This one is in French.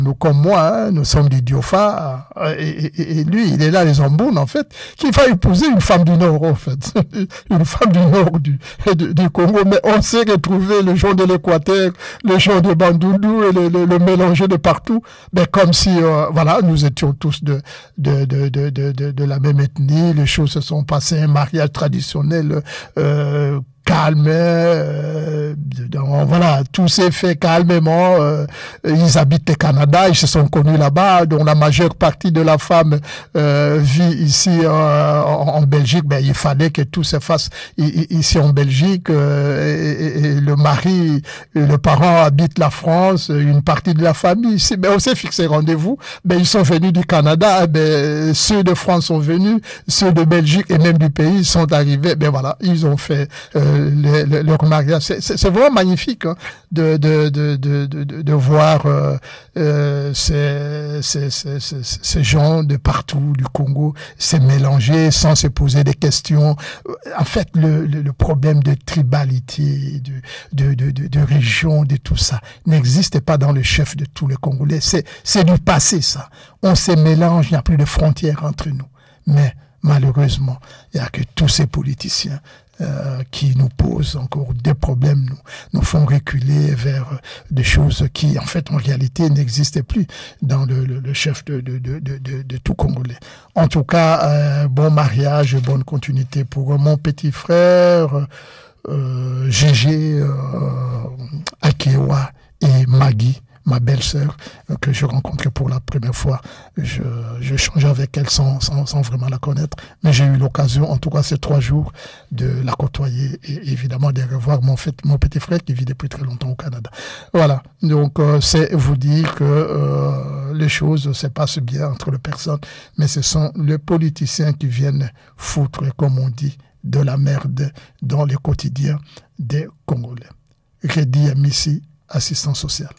Nous, comme moi, hein, nous sommes des Diofa, et lui, il est là, les Zamboun, en fait, qu'il va épouser une femme du Nord, en fait. Une femme du Nord du Congo. Mais on s'est retrouvé le jour de l'Équateur, le jour de Bandundu, et le mélanger de partout. Mais comme si, voilà, nous étions tous de la même ethnie, les choses se sont passées, un mariage traditionnel, calme, voilà, tout s'est fait calmement. Ils habitent au Canada, ils se sont connus là-bas, donc la majeure partie de la femme vit ici en Belgique. Ben, il fallait que tout se fasse ici en Belgique. Et le mari, le parent habite la France, une partie de la famille ici. Ben, on s'est fixé rendez-vous. Ben, ils sont venus du Canada. Ben, ceux de France sont venus, ceux de Belgique et même du pays sont arrivés. Ben voilà, ils ont fait leur mariage. C'est vraiment magnifique, hein, de voir ces gens de partout du Congo se mélanger sans se poser des questions. En fait, le problème de tribalité, de région, de tout ça n'existe pas dans le chef de tous les Congolais. C'est du passé, ça. On se mélange, il n'y a plus de frontières entre nous. Mais malheureusement, il n'y a que tous ces politiciens qui nous posent encore des problèmes, nous font reculer vers des choses qui, en fait, en réalité, n'existaient plus dans le chef de tout Congolais. En tout cas, bon mariage, bonne continuité pour mon petit frère, Gégé, Akewa et Maggie, ma belle-sœur, que je rencontrais pour la première fois. Je changeais avec elle sans vraiment la connaître, mais j'ai eu l'occasion, en tout cas ces 3 jours, de la côtoyer et évidemment de revoir mon petit frère qui vit depuis très longtemps au Canada. Voilà, donc c'est vous dire que les choses se passent bien entre les personnes, mais ce sont les politiciens qui viennent foutre, comme on dit, de la merde dans le quotidien des Congolais. Redi Amissi, assistant social.